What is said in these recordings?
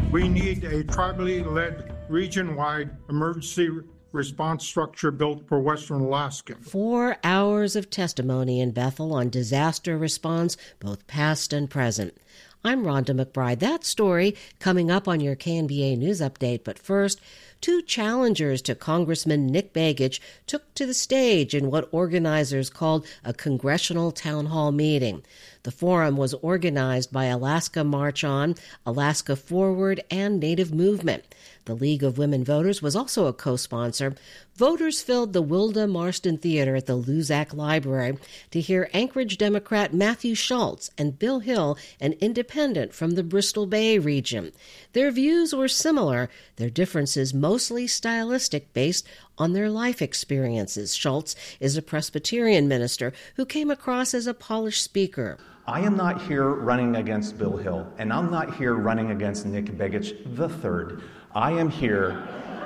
We need a tribally led, region-wide emergency response structure built for Western Alaska. 4 hours of testimony in Bethel on disaster response, both past and present. I'm Rhonda McBride. That story coming up on your KNBA News Update. But first, 2 challengers to Congressman Nick Begich took to the stage in what organizers called a congressional town hall meeting. The forum was organized by Alaska March On, Alaska Forward, and Native Movement. The League of Women Voters was also a co-sponsor. Voters filled the Wilda Marston Theater at the Luzak Library to hear Anchorage Democrat Matthew Schultz and Bill Hill, an independent from the Bristol Bay region. Their views were similar, their differences mostly stylistic based on their life experiences. Schultz is a Presbyterian minister who came across as a polished speaker. I am not here running against Bill Hill, and I'm not here running against Nick Begich III. I am here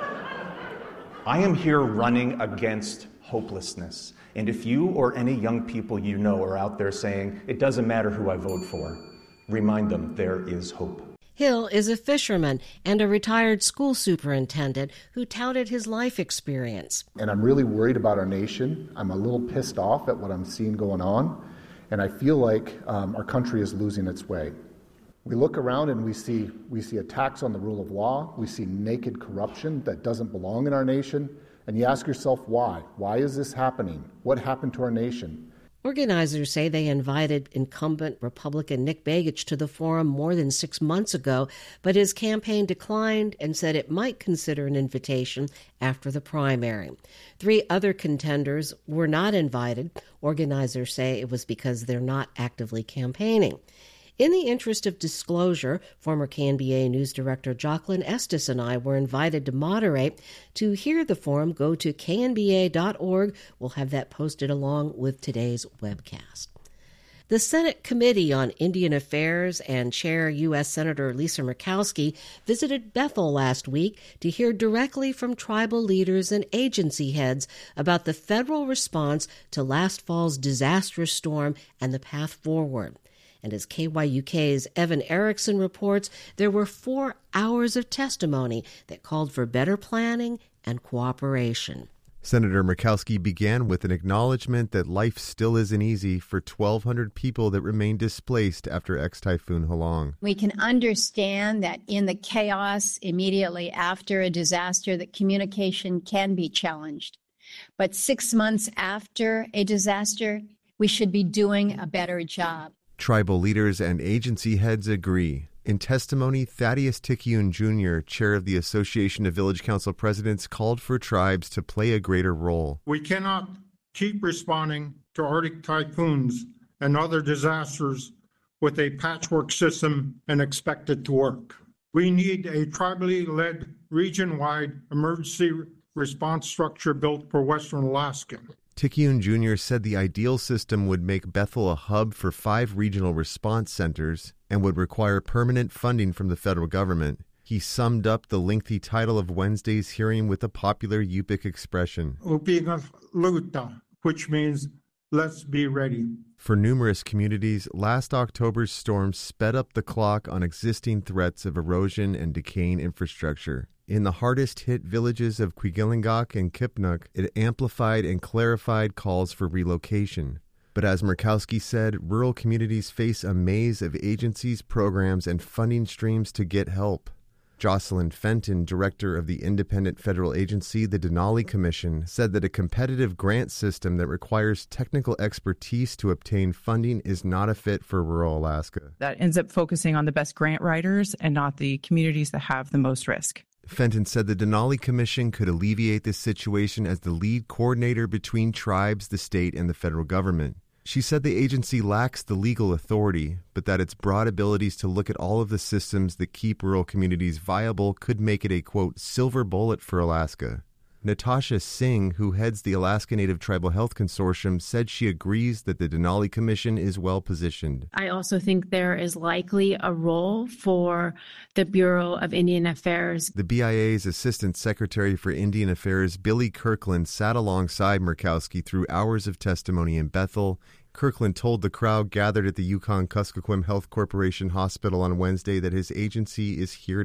running against hopelessness. And if you or any young people you know are out there saying, it doesn't matter who I vote for, remind them there is hope. Hill is a fisherman and a retired school superintendent who touted his life experience. And I'm really worried about our nation. I'm a little pissed off at what I'm seeing going on. And I feel like our country is losing its way. We look around and we see attacks on the rule of law. We see naked corruption that doesn't belong in our nation. And you ask yourself, why? Why is this happening? What happened to our nation? Organizers say they invited incumbent Republican Nick Begich to the forum more than 6 months ago, but his campaign declined and said it might consider an invitation after the primary. 3 other contenders were not invited. Organizers say it was because they're not actively campaigning. In the interest of disclosure, former KNBA News Director Jocelyn Estes and I were invited to moderate. To hear the forum, go to knba.org. We'll have that posted along with today's webcast. The Senate Committee on Indian Affairs and Chair U.S. Senator Lisa Murkowski visited Bethel last week to hear directly from tribal leaders and agency heads about the federal response to last fall's disastrous storm and the path forward. And as KYUK's Evan Erickson reports, there were 4 hours of testimony that called for better planning and cooperation. Senator Murkowski began with an acknowledgement that life still isn't easy for 1,200 people that remain displaced after ex-Typhoon Halong. We can understand that in the chaos immediately after a disaster, that communication can be challenged. But 6 months after a disaster, we should be doing a better job. Tribal leaders and agency heads agree. In testimony, Thaddeus Tikyun Jr., chair of the Association of Village Council Presidents, called for tribes to play a greater role. We cannot keep responding to Arctic typhoons and other disasters with a patchwork system and expect it to work. We need a tribally led, region-wide emergency response structure built for Western Alaska. Tikyun Jr. said the ideal system would make Bethel a hub for 5 regional response centers and would require permanent funding from the federal government. He summed up the lengthy title of Wednesday's hearing with a popular Yupik expression, Upiga Luta, which means let's be ready. For numerous communities, last October's storm sped up the clock on existing threats of erosion and decaying infrastructure. In the hardest-hit villages of Quigilingak and Kipnuk, it amplified and clarified calls for relocation. But as Murkowski said, rural communities face a maze of agencies, programs, and funding streams to get help. Jocelyn Fenton, director of the independent federal agency, the Denali Commission, said that a competitive grant system that requires technical expertise to obtain funding is not a fit for rural Alaska. That ends up focusing on the best grant writers and not the communities that have the most risk. Fenton said the Denali Commission could alleviate this situation as the lead coordinator between tribes, the state, and the federal government. She said the agency lacks the legal authority, but that its broad abilities to look at all of the systems that keep rural communities viable could make it a, quote, silver bullet for Alaska. Natasha Singh, who heads the Alaska Native Tribal Health Consortium, said she agrees that the Denali Commission is well positioned. I also think there is likely a role for the Bureau of Indian Affairs. The BIA's Assistant Secretary for Indian Affairs, Billy Kirkland, sat alongside Murkowski through hours of testimony in Bethel. Kirkland told the crowd gathered at the Yukon Kuskokwim Health Corporation Hospital on Wednesday that his agency is here